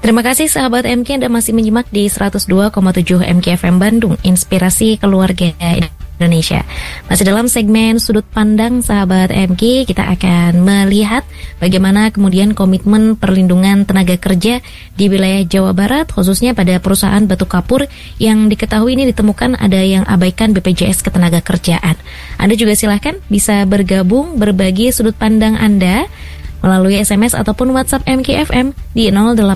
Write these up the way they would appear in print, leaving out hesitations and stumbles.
Terima kasih sahabat MK, Anda masih menyimak di 102,7 MK FM Bandung, Inspirasi Keluarga Indonesia. Masih dalam segmen Sudut Pandang sahabat MK, kita akan melihat bagaimana kemudian komitmen perlindungan tenaga kerja di wilayah Jawa Barat, khususnya pada perusahaan batu kapur yang diketahui ini ditemukan ada yang abaikan BPJS Ketenagakerjaan. Anda juga silahkan bisa bergabung, berbagi sudut pandang Anda melalui SMS ataupun WhatsApp MKFM di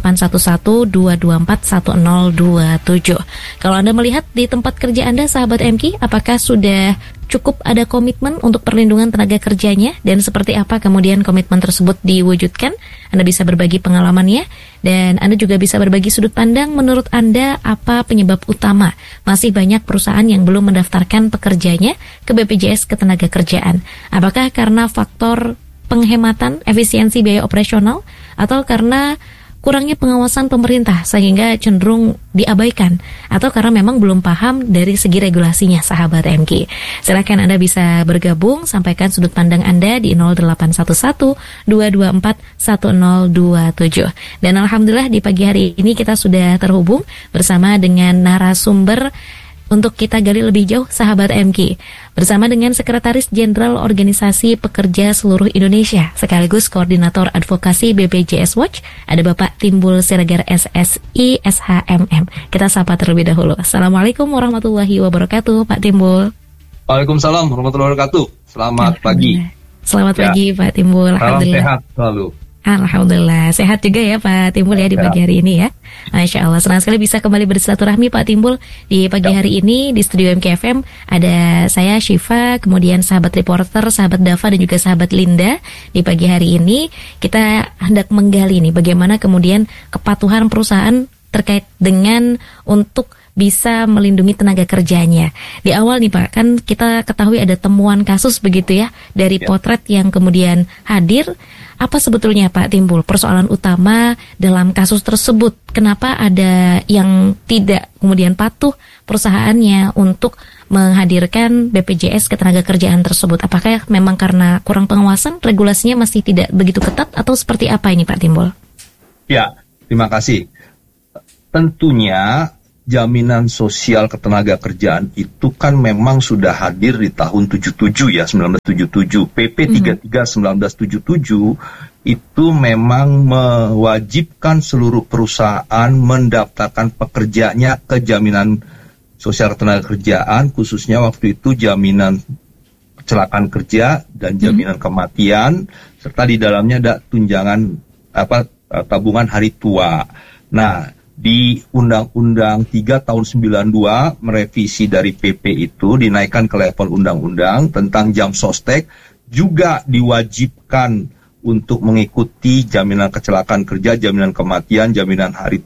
0811-224-1027. Kalau Anda melihat di tempat kerja Anda, sahabat MK, apakah sudah cukup ada komitmen untuk perlindungan tenaga kerjanya dan seperti apa kemudian komitmen tersebut diwujudkan? Anda bisa berbagi pengalamannya dan Anda juga bisa berbagi sudut pandang menurut Anda apa penyebab utama masih banyak perusahaan yang belum mendaftarkan pekerjanya ke BPJS Ketenagakerjaan. Apakah karena faktor penghematan efisiensi biaya operasional atau karena kurangnya pengawasan pemerintah sehingga cenderung diabaikan atau karena memang belum paham dari segi regulasinya, sahabat MK. Silakan Anda bisa bergabung, sampaikan sudut pandang Anda di 0811-224-1027. Dan alhamdulillah di pagi hari ini kita sudah terhubung bersama dengan narasumber untuk kita gali lebih jauh, sahabat MK, bersama dengan Sekretaris Jenderal Organisasi Pekerja Seluruh Indonesia sekaligus Koordinator Advokasi BPJS Watch, ada Bapak Timbul Siregar SSI SHMM. Kita sapa terlebih dahulu. Assalamualaikum warahmatullahi wabarakatuh, Pak Timbul. Waalaikumsalam warahmatullahi wabarakatuh. Selamat pagi. Selamat pagi, Pak Timbul. Alhamdulillah. Sehat selalu. Alhamdulillah, sehat juga ya Pak Timbul ya di pagi hari ini ya. Masya Allah, senang sekali bisa kembali bersilaturahmi Pak Timbul di pagi hari ini di studio MKFM. Ada saya Syifa, kemudian sahabat reporter, sahabat Dava dan juga sahabat Linda. Di pagi hari ini kita hendak menggali nih bagaimana kemudian kepatuhan perusahaan terkait dengan untuk bisa melindungi tenaga kerjanya. Di awal nih Pak, kan kita ketahui ada temuan kasus begitu ya dari potret yang kemudian hadir. Apa sebetulnya Pak Timbul persoalan utama dalam kasus tersebut? Kenapa ada yang tidak kemudian patuh perusahaannya untuk menghadirkan BPJS Ketenagakerjaan tersebut? Apakah memang karena kurang pengawasan, regulasinya masih tidak begitu ketat atau seperti apa ini Pak Timbul? Ya, terima kasih. Tentunya jaminan sosial ketenagakerjaan itu kan memang sudah hadir di tahun 77 ya, 1977. PP 33 1977 itu memang mewajibkan seluruh perusahaan mendaftarkan pekerjanya ke jaminan sosial ketenagakerjaan, khususnya waktu itu jaminan kecelakaan kerja dan jaminan kematian, serta di dalamnya ada tunjangan tabungan hari tua. Nah, di Undang-Undang 3 tahun 92 merevisi dari PP itu dinaikkan ke level undang-undang tentang jam sostek, juga diwajibkan untuk mengikuti jaminan kecelakaan kerja, jaminan kematian, jaminan hari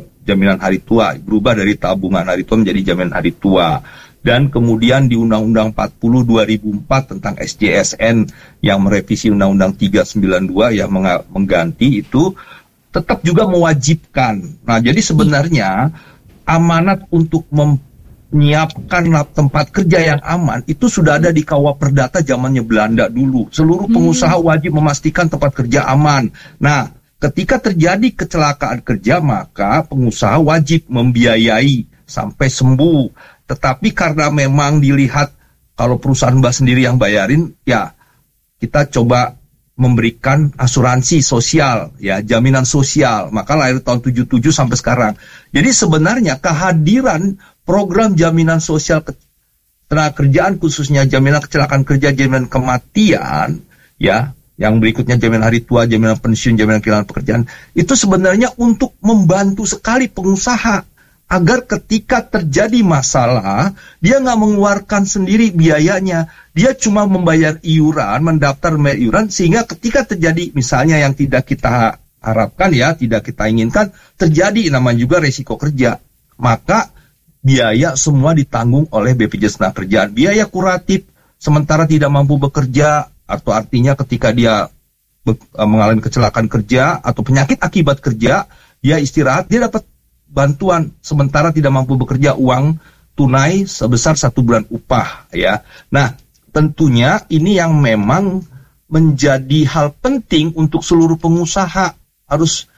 tua, berubah dari tabungan hari tua menjadi jaminan hari tua. Dan kemudian di Undang-Undang 40 2004 tentang SJSN yang merevisi Undang-Undang 392 yang mengganti itu tetap juga mewajibkan. Nah, jadi sebenarnya amanat untuk menyiapkan tempat kerja yang aman itu sudah ada di KUA Perdata zamannya Belanda dulu. Seluruh pengusaha wajib memastikan tempat kerja aman. Nah, ketika terjadi kecelakaan kerja, maka pengusaha wajib membiayai sampai sembuh. Tetapi karena memang dilihat kalau perusahaan Mbak sendiri yang bayarin, ya kita coba memberikan asuransi sosial, ya, jaminan sosial. Maka lahir tahun 77 sampai sekarang. Jadi sebenarnya kehadiran program jaminan sosial ketenagakerjaan, khususnya jaminan kecelakaan kerja, jaminan kematian, ya, yang berikutnya jaminan hari tua, jaminan pensiun, jaminan kehilangan pekerjaan, itu sebenarnya untuk membantu sekali pengusaha agar ketika terjadi masalah, dia nggak mengeluarkan sendiri biayanya. Dia cuma membayar iuran, mendaftar membayar iuran, sehingga ketika terjadi misalnya yang tidak kita harapkan ya, tidak kita inginkan, terjadi namanya juga resiko kerja. Maka biaya semua ditanggung oleh BPJS Ketenagakerjaan. Biaya kuratif sementara tidak mampu bekerja, atau artinya ketika dia mengalami kecelakaan kerja atau penyakit akibat kerja, dia istirahat, dia dapat bantuan sementara tidak mampu bekerja, uang tunai sebesar 1 bulan upah, ya. Nah, tentunya ini yang memang menjadi hal penting untuk seluruh pengusaha harus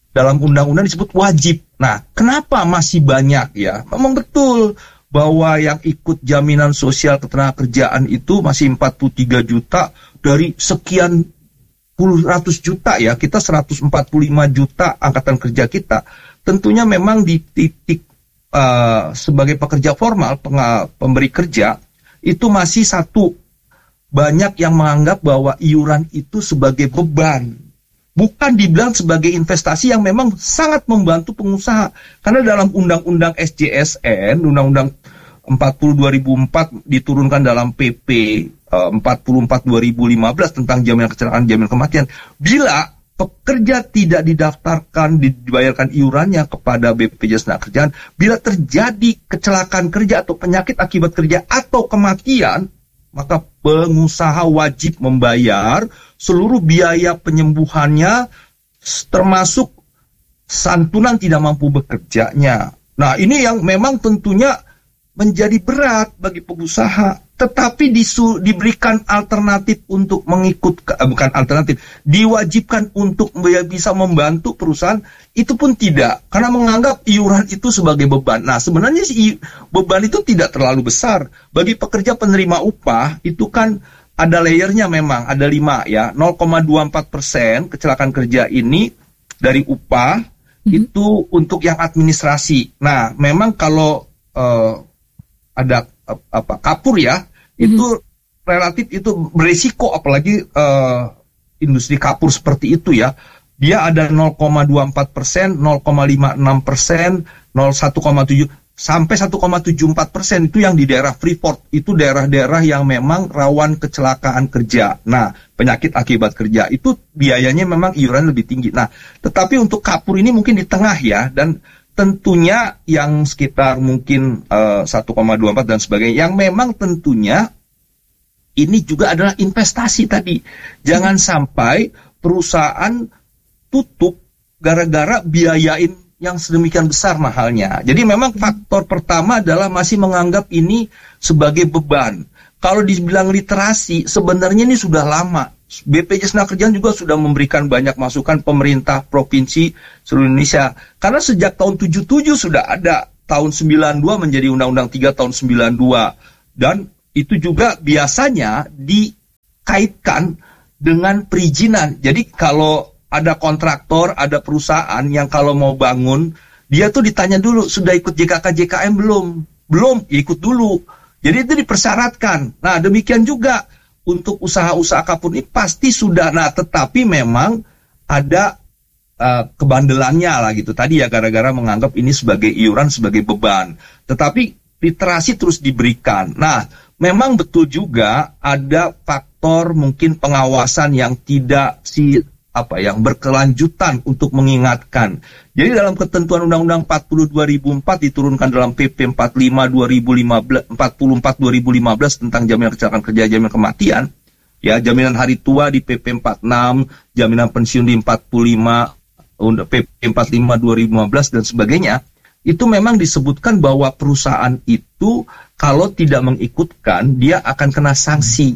dalam undang-undang disebut wajib. Nah, kenapa masih banyak ya? Memang betul bahwa yang ikut jaminan sosial ketenagakerjaan itu masih 43 juta dari sekian puluh ratus juta ya. Kita 145 juta angkatan kerja kita. Tentunya memang di titik sebagai pekerja formal, pemberi kerja, itu masih satu. Banyak yang menganggap bahwa iuran itu sebagai beban. Bukan dibilang sebagai investasi yang memang sangat membantu pengusaha. Karena dalam Undang-Undang SJSN, Undang-Undang 40 2004 diturunkan dalam PP 44 2015 tentang jaminan kecelakaan, jaminan kematian. Bila pekerja tidak didaftarkan, dibayarkan iurannya kepada BPJS Ketenagakerjaan, bila terjadi kecelakaan kerja atau penyakit akibat kerja atau kematian, maka pengusaha wajib membayar seluruh biaya penyembuhannya termasuk santunan tidak mampu bekerjanya. Nah, ini yang memang tentunya menjadi berat bagi pengusaha, tetapi diberikan alternatif untuk bukan alternatif, diwajibkan untuk bisa membantu perusahaan, itu pun tidak, karena menganggap iuran itu sebagai beban. Nah, sebenarnya beban itu tidak terlalu besar. Bagi pekerja penerima upah, itu kan ada layernya memang, ada 5 ya, 0,24% kecelakaan kerja ini dari upah, itu untuk yang administrasi. Nah, memang kalau ada kapur ya, itu relatif itu berisiko, apalagi industri kapur seperti itu ya. Dia ada 0,24%, 0,56%, 0,1,7 sampai 1,74%, itu yang di daerah Freeport. Itu daerah-daerah yang memang rawan kecelakaan kerja. Nah, penyakit akibat kerja itu biayanya memang iuran lebih tinggi. Nah, tetapi untuk kapur ini mungkin di tengah ya, dan tentunya yang sekitar mungkin 1,24 dan sebagainya, yang memang tentunya ini juga adalah investasi tadi. Jangan sampai perusahaan tutup gara-gara biayain yang sedemikian besar mahalnya. Jadi memang faktor pertama adalah masih menganggap ini sebagai beban. Kalau dibilang literasi, sebenarnya ini sudah lama. BPJS Ketenagakerjaan juga sudah memberikan banyak masukan, pemerintah provinsi seluruh Indonesia. Karena sejak tahun 77 sudah ada, tahun 92 menjadi Undang-Undang 3 tahun 92. Dan itu juga biasanya dikaitkan dengan perizinan. Jadi kalau ada kontraktor, ada perusahaan yang kalau mau bangun, dia tuh ditanya dulu, sudah ikut JKK JKM belum? Belum, ya ikut dulu. Jadi itu dipersyaratkan. Nah, demikian juga untuk usaha-usaha kapur ini pasti sudah. Nah, tetapi memang ada kebandelannya lah gitu. Tadi ya, gara-gara menganggap ini sebagai iuran, sebagai beban. Tetapi literasi terus diberikan. Nah, memang betul juga ada faktor mungkin pengawasan yang tidak yang berkelanjutan untuk mengingatkan. Jadi dalam ketentuan Undang-Undang 40 2004 diturunkan dalam PP 44 2015 tentang jaminan kecelakaan kerja, jaminan kematian, ya, jaminan hari tua di PP 46, jaminan pensiun di 45, PP 45 2015 dan sebagainya. Itu memang disebutkan bahwa perusahaan itu kalau tidak mengikutkan, dia akan kena sanksi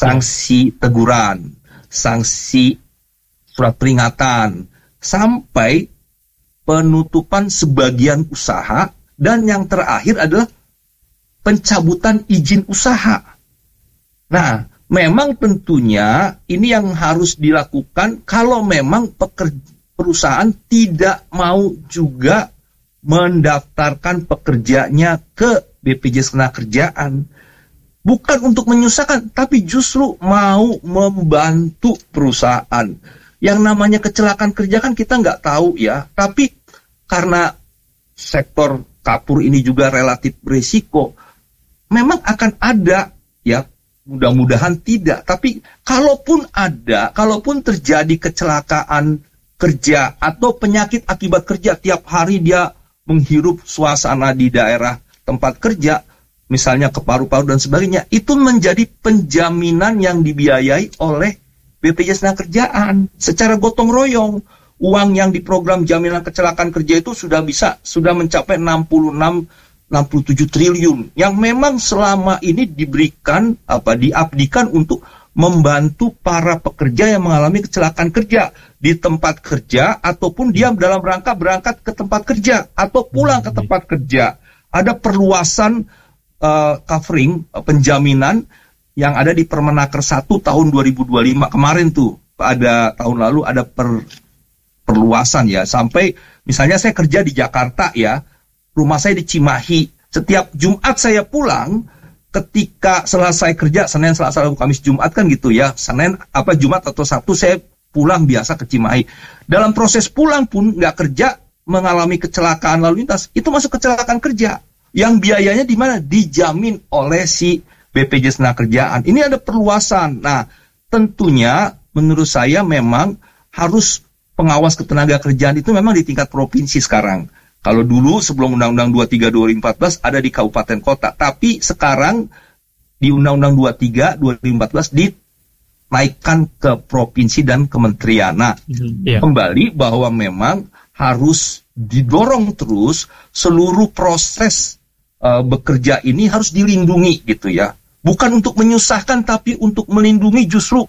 teguran, sanksi surat peringatan, sampai penutupan sebagian usaha, dan yang terakhir adalah pencabutan izin usaha. Nah, memang tentunya ini yang harus dilakukan kalau memang perusahaan tidak mau juga mendaftarkan pekerjanya ke BPJS Ketenagakerjaan. Bukan untuk menyusahkan, tapi justru mau membantu perusahaan. Yang namanya kecelakaan kerja kan kita nggak tahu ya, tapi karena sektor kapur ini juga relatif berisiko, memang akan ada ya, mudah-mudahan tidak, tapi kalaupun terjadi kecelakaan kerja atau penyakit akibat kerja, tiap hari dia menghirup suasana di daerah tempat kerja, misalnya ke paru-paru dan sebagainya, itu menjadi penjaminan yang dibiayai oleh BPJS Ketenagakerjaan secara gotong royong. Uang yang di program jaminan kecelakaan kerja itu sudah mencapai 67 triliun yang memang selama ini diabdikan untuk membantu para pekerja yang mengalami kecelakaan kerja di tempat kerja ataupun dia dalam rangka berangkat ke tempat kerja atau pulang ke tempat kerja. Ada perluasan covering penjaminan yang ada di Permenaker 1 tahun 2025 kemarin tuh. Ada tahun lalu ada perluasan ya, sampai misalnya saya kerja di Jakarta ya, rumah saya di Cimahi. Setiap Jumat saya pulang, ketika selesai kerja Senin, Selasa, Rabu, Kamis, Jumat kan gitu ya. Jumat atau Sabtu saya pulang biasa ke Cimahi. Dalam proses pulang pun nggak kerja, mengalami kecelakaan lalu lintas, itu masuk kecelakaan kerja. Yang biayanya di mana? Dijamin oleh si BPJS Tenagakerjaan. Ini ada perluasan. Nah, tentunya menurut saya memang harus pengawas ketenagakerjaan itu memang di tingkat provinsi sekarang. Kalau dulu sebelum Undang-Undang 23 2014 ada di kabupaten kota, tapi sekarang di Undang-Undang 23 2014 dinaikkan ke provinsi dan kementerian. Nah, kembali bahwa memang harus didorong terus peluruh proses bekerja ini harus dilindungi gitu ya. Bukan untuk menyusahkan tapi untuk melindungi justru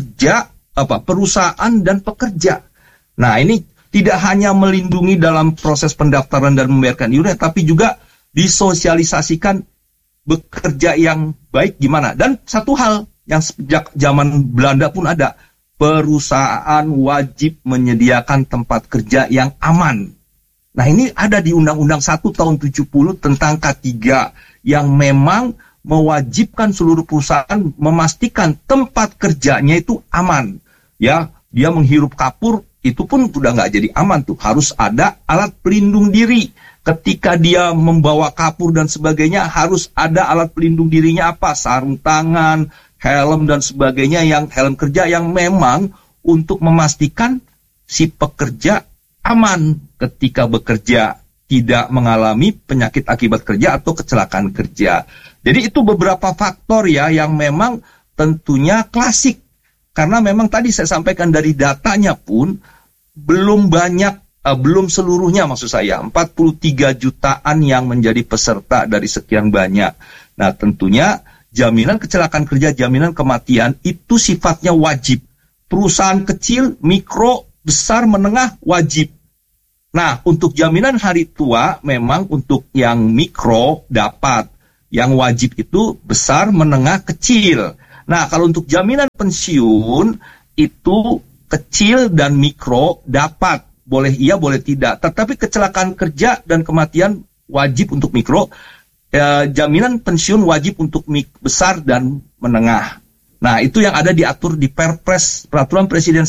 perusahaan dan pekerja. Nah, ini tidak hanya melindungi dalam proses pendaftaran dan membayarkan iuran, tapi juga disosialisasikan bekerja yang baik gimana. Dan satu hal yang sejak zaman Belanda pun ada, perusahaan wajib menyediakan tempat kerja yang aman. Nah, ini ada di Undang-Undang 1 tahun 70 tentang K3 yang memang mewajibkan seluruh perusahaan memastikan tempat kerjanya itu aman. Ya, dia menghirup kapur itu pun sudah nggak jadi aman tuh. Harus ada alat pelindung diri. Ketika dia membawa kapur dan sebagainya, harus ada alat pelindung dirinya apa? Sarung tangan, helm dan sebagainya, yang helm kerja yang memang untuk memastikan si pekerja aman ketika bekerja, tidak mengalami penyakit akibat kerja atau kecelakaan kerja. Jadi itu beberapa faktor ya yang memang tentunya klasik. Karena memang tadi saya sampaikan dari datanya pun belum banyak, belum seluruhnya maksud saya, 43 jutaan yang menjadi peserta dari sekian banyak. Nah, tentunya jaminan kecelakaan kerja, jaminan kematian itu sifatnya wajib. Perusahaan kecil, mikro, besar, menengah wajib. Nah, untuk jaminan hari tua memang untuk yang mikro dapat. Yang wajib itu besar, menengah, kecil. Nah, kalau untuk jaminan pensiun itu kecil dan mikro dapat. Boleh iya, boleh tidak. Tetapi kecelakaan kerja dan kematian wajib untuk mikro. Jaminan pensiun wajib untuk besar dan menengah. Nah, itu yang ada diatur di Perpres Peraturan Presiden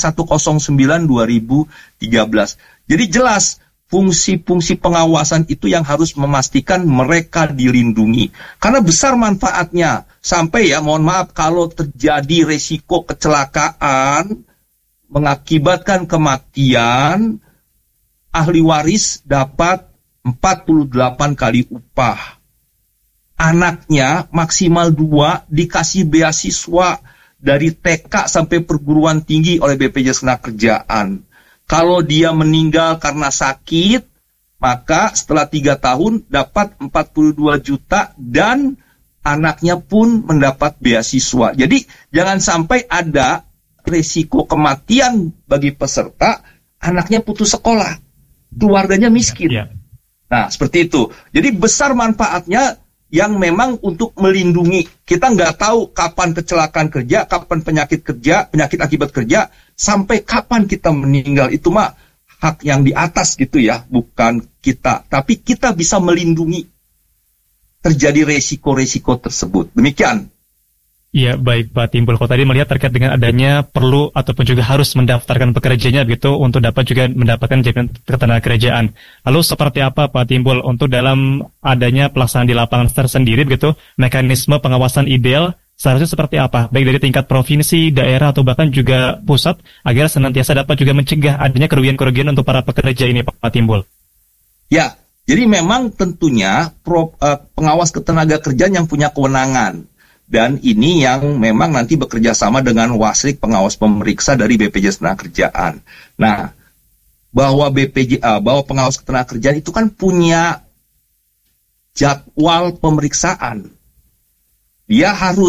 109/2013. Jadi jelas fungsi-fungsi pengawasan itu yang harus memastikan mereka dilindungi. Karena besar manfaatnya. Sampai ya, mohon maaf, kalau terjadi resiko kecelakaan mengakibatkan kematian, ahli waris dapat 48 kali upah. Anaknya maksimal 2 dikasih beasiswa dari TK sampai perguruan tinggi oleh BPJS Tenagakerjaan. Kalau dia meninggal karena sakit, maka setelah 3 tahun dapat 42 juta dan anaknya pun mendapat beasiswa. Jadi jangan sampai ada risiko kematian bagi peserta, anaknya putus sekolah, keluarganya miskin. Nah, seperti itu. Jadi besar manfaatnya yang memang untuk melindungi. Kita nggak tahu kapan kecelakaan kerja, kapan penyakit kerja, penyakit akibat kerja, sampai kapan kita meninggal. Itu mah hak yang di atas gitu ya, bukan kita. Tapi kita bisa melindungi terjadi resiko-resiko tersebut. Demikian. Iya, baik Pak Timbul. Kalau tadi melihat terkait dengan adanya perlu ataupun juga harus mendaftarkan pekerjanya begitu untuk dapat juga mendapatkan jaminan ketenagakerjaan. Lalu seperti apa Pak Timbul untuk dalam adanya pelaksanaan di lapangan tersendiri begitu, mekanisme pengawasan ideal seharusnya seperti apa? Baik dari tingkat provinsi, daerah atau bahkan juga pusat agar senantiasa dapat juga mencegah adanya kerugian-kerugian untuk para pekerja ini Pak Timbul. Ya, jadi memang tentunya pengawas ketenagakerjaan yang punya kewenangan. Dan ini yang memang nanti bekerja sama dengan Wasrik, pengawas pemeriksa dari BPJS Tenagakerjaan. Nah, bahwa pengawas ketenagakerjaan itu kan punya jadwal pemeriksaan. Dia harus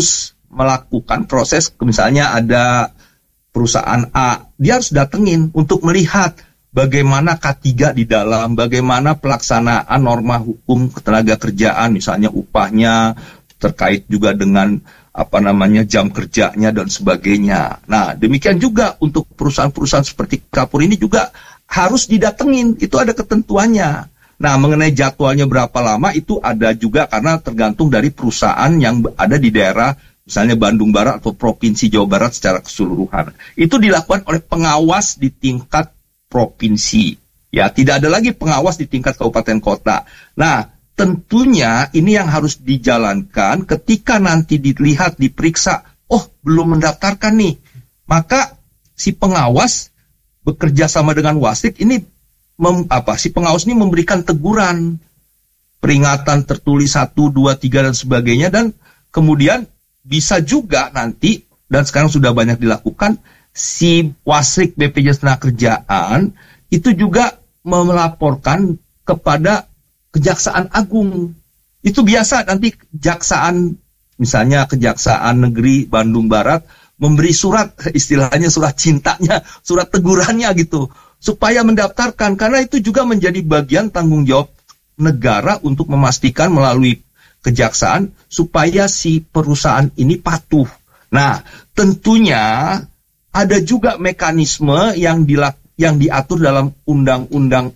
melakukan proses, misalnya ada perusahaan A, dia harus datengin untuk melihat bagaimana K3 di dalam, bagaimana pelaksanaan norma hukum ketenaga kerjaan, misalnya upahnya, terkait juga dengan jam kerjanya dan sebagainya. Nah, demikian juga untuk perusahaan-perusahaan seperti Kapur ini juga harus didatengin, itu ada ketentuannya. Nah, mengenai jadwalnya berapa lama itu ada juga karena tergantung dari perusahaan yang ada di daerah, misalnya Bandung Barat atau Provinsi Jawa Barat secara keseluruhan. Itu dilakukan oleh pengawas di tingkat provinsi. Ya, tidak ada lagi pengawas di tingkat kabupaten kota. Nah, tentunya ini yang harus dijalankan ketika nanti dilihat, diperiksa, oh belum mendaftarkan nih. Maka si pengawas bekerja sama dengan wasit ini, si pengawas ini memberikan teguran, peringatan tertulis 1, 2, 3 dan sebagainya, dan kemudian bisa juga nanti, dan sekarang sudah banyak dilakukan, si wasrik BPJS Ketenagakerjaan itu juga melaporkan kepada Kejaksaan Agung. Itu biasa nanti kejaksaan, misalnya Kejaksaan Negeri Bandung Barat memberi surat, istilahnya surat cintanya, surat tegurannya gitu, supaya mendaftarkan, karena itu juga menjadi bagian tanggung jawab negara untuk memastikan melalui kejaksaan supaya si perusahaan ini patuh. Nah, tentunya ada juga mekanisme yang diatur dalam Undang-Undang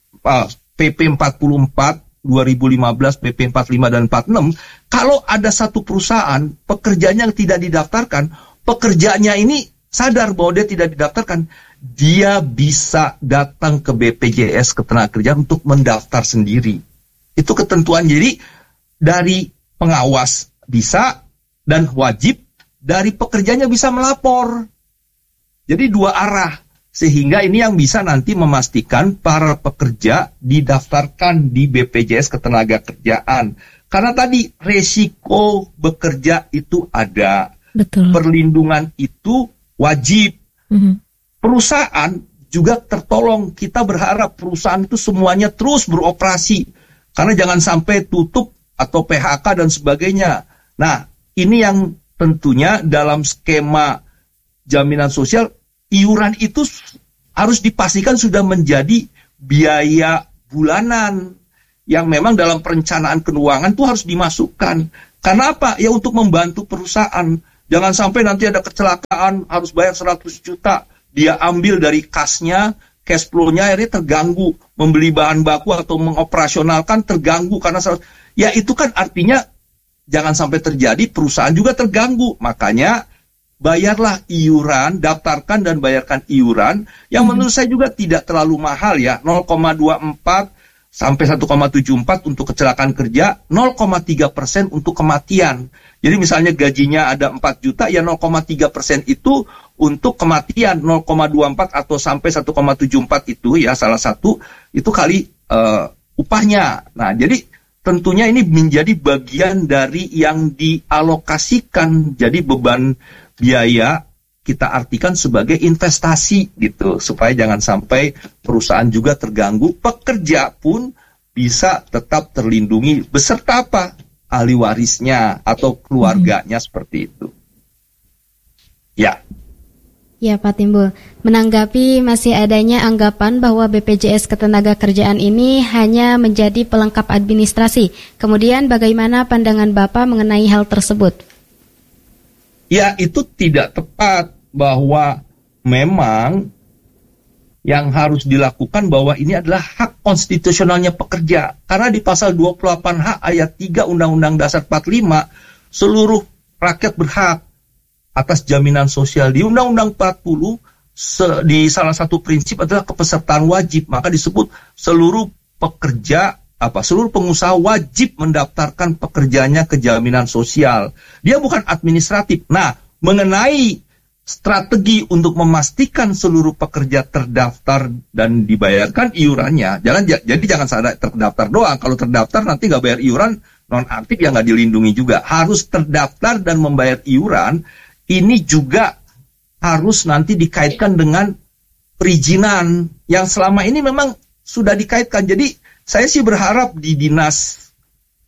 PP 44, 2015, PP 45 dan 46. Kalau ada satu perusahaan, pekerjanya yang tidak didaftarkan, pekerjanya ini sadar bahwa dia tidak didaftarkan, dia bisa datang ke BPJS Ketenagakerjaan untuk mendaftar sendiri. Itu ketentuan. Jadi dari pengawas bisa dan wajib, dari pekerjanya bisa melapor. Jadi dua arah, sehingga ini yang bisa nanti memastikan para pekerja didaftarkan di BPJS Ketenagakerjaan. Karena tadi resiko bekerja itu ada, betul. Perlindungan itu wajib. Perusahaan juga tertolong. Kita berharap perusahaan itu semuanya terus beroperasi, karena jangan sampai tutup atau PHK dan sebagainya. Nah, ini yang tentunya dalam skema jaminan sosial, iuran itu harus dipastikan sudah menjadi biaya bulanan yang memang dalam perencanaan keuangan itu harus dimasukkan. Karena apa? Ya untuk membantu perusahaan. Jangan sampai nanti ada kecelakaan harus bayar 100 juta. Dia ambil dari kasnya, cash flow-nya akhirnya terganggu. Membeli bahan baku atau mengoperasionalkan terganggu karena ya itu kan artinya jangan sampai terjadi, perusahaan juga terganggu. Makanya bayarlah iuran, daftarkan dan bayarkan iuran yang menurut saya juga tidak terlalu mahal ya, 0,24 sampai 1,74 untuk kecelakaan kerja, 0,3% untuk kematian. Jadi misalnya gajinya ada 4 juta, ya 0,3% itu untuk kematian, 0,24 atau sampai 1,74 itu ya salah satu, itu kali upahnya. Nah, jadi tentunya ini menjadi bagian dari yang dialokasikan, jadi beban biaya kita artikan sebagai investasi gitu, supaya jangan sampai perusahaan juga terganggu, pekerja pun bisa tetap terlindungi beserta apa? Ahli warisnya atau keluarganya seperti itu. Ya. Ya Pak Timbul, menanggapi masih adanya anggapan bahwa BPJS Ketenagakerjaan ini hanya menjadi pelengkap administrasi, kemudian bagaimana pandangan Bapak mengenai hal tersebut? Ya, itu tidak tepat, bahwa memang yang harus dilakukan bahwa ini adalah hak konstitusionalnya pekerja. Karena di pasal 28H ayat 3 Undang-Undang Dasar 45, seluruh rakyat berhak atas jaminan sosial. Di Undang-Undang 40, di salah satu prinsip adalah kepesertaan wajib. Maka disebut seluruh seluruh pengusaha wajib mendaftarkan pekerjanya ke jaminan sosial. Dia bukan administratif. Nah, mengenai strategi untuk memastikan seluruh pekerja terdaftar dan dibayarkan iurannya, jadi jangan sadar terdaftar doang. Kalau terdaftar nanti nggak bayar iuran, non-aktif ya nggak dilindungi juga. Harus terdaftar dan membayar iuran. Ini juga harus nanti dikaitkan dengan perizinan yang selama ini memang sudah dikaitkan. Jadi saya sih berharap di Dinas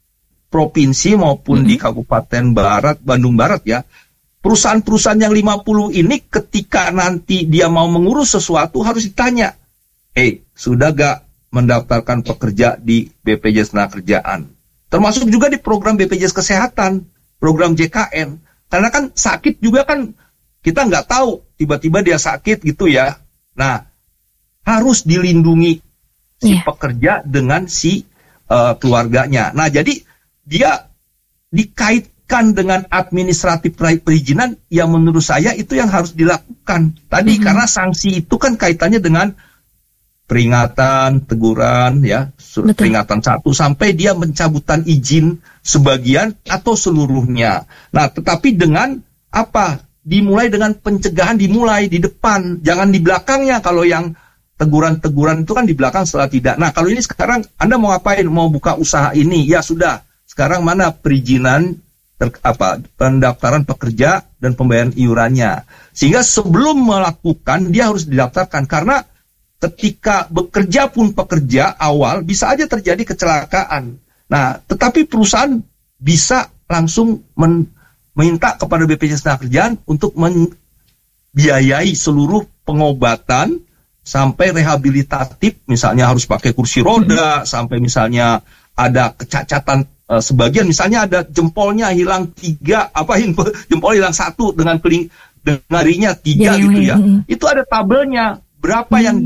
provinsi maupun di Kabupaten Bandung Barat ya, perusahaan-perusahaan yang 50 ini ketika nanti dia mau mengurus sesuatu harus ditanya, sudah gak mendaftarkan pekerja di BPJS Ketenagakerjaan? Termasuk juga di program BPJS Kesehatan, program JKN. Karena kan sakit juga kan kita nggak tahu, tiba-tiba dia sakit gitu ya. Nah, harus dilindungi si pekerja dengan si keluarganya. Nah, jadi dia dikaitkan dengan administratif perizinan yang menurut saya itu yang harus dilakukan. Tadi karena sanksi itu kan kaitannya dengan peringatan, teguran, ya, peringatan 1 sampai dia pencabutan izin sebagian atau seluruhnya. Nah, tetapi dengan apa? Dimulai dengan pencegahan, dimulai di depan, jangan di belakangnya. Kalau yang teguran-teguran itu kan di belakang setelah tidak. Nah, kalau ini sekarang Anda mau ngapain? Mau buka usaha ini? Ya sudah. Sekarang mana perizinan pendaftaran pekerja dan pembayaran iurannya? Sehingga sebelum melakukan dia harus didaftarkan, karena ketika bekerja pun pekerja awal bisa aja terjadi kecelakaan. Nah, tetapi perusahaan bisa langsung minta kepada BPJS Ketenagakerjaan untuk membiayai seluruh pengobatan sampai rehabilitatif, misalnya harus pakai kursi roda, sampai misalnya ada kecacatan sebagian, misalnya ada jempolnya hilang 3, jempol hilang 1 dengan jarinya 3 gitu ya. Itu ada tabelnya. Berapa yang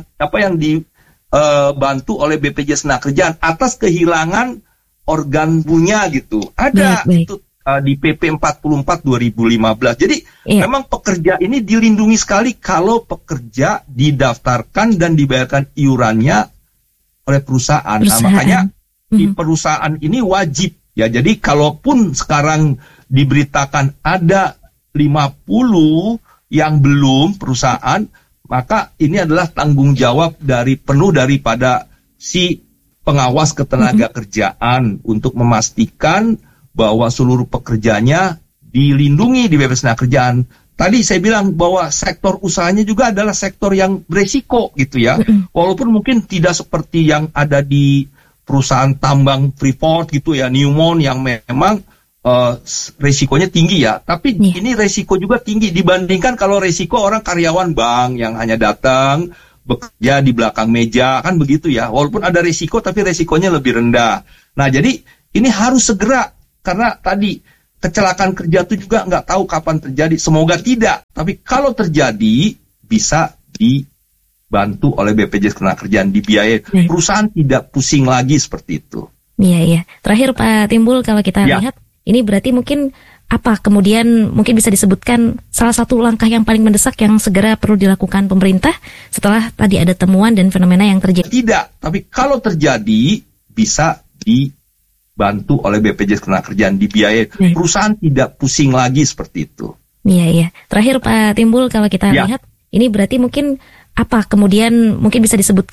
dibantu oleh BPJS Ketenagakerjaan atas kehilangan organ punya gitu. Ada itu di PP 44 2015. Jadi memang pekerja ini dilindungi sekali kalau pekerja didaftarkan dan dibayarkan iurannya oleh perusahaan. Nah, makanya di perusahaan ini wajib ya. Jadi kalaupun sekarang diberitakan ada 50 yang belum perusahaan, maka ini adalah tanggung jawab penuh daripada si pengawas ketenagakerjaan untuk memastikan bahwa seluruh pekerjanya dilindungi di BPJS Ketenagakerjaan. Tadi saya bilang bahwa sektor usahanya juga adalah sektor yang beresiko gitu ya. Walaupun mungkin tidak seperti yang ada di perusahaan tambang Freeport gitu ya, Newmont yang memang resikonya tinggi ya, tapi ini resiko juga tinggi dibandingkan kalau resiko orang karyawan bank yang hanya datang bekerja di belakang meja, kan begitu ya. Walaupun ada resiko, tapi resikonya lebih rendah. Nah, jadi ini harus segera, karena tadi kecelakaan kerja itu juga nggak tahu kapan terjadi. Semoga tidak, tapi kalau terjadi bisa dibantu oleh BPJS Ketenagakerjaan, dibiayai. Perusahaan tidak pusing lagi seperti itu. Iya. Terakhir Pak Timbul, kalau kita lihat ini berarti mungkin apa kemudian mungkin bisa disebutkan salah satu langkah yang paling mendesak yang segera perlu dilakukan pemerintah setelah tadi ada temuan dan fenomena yang terjadi? Tidak, tapi kalau terjadi bisa dibantu oleh BPJS Ketenagakerjaan, dibiayai. Perusahaan tidak pusing lagi seperti itu. Iya. Terakhir Pak Timbul, kalau kita lihat ini berarti mungkin apa kemudian mungkin bisa disebutkan